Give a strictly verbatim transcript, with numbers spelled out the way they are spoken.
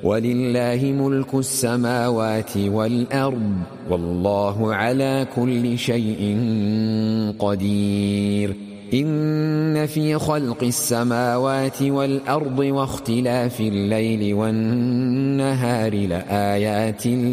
ولله ملك السماوات والأرض والله على كل شيء قدير. إن في خلق السماوات والأرض واختلاف الليل والنهار لآيات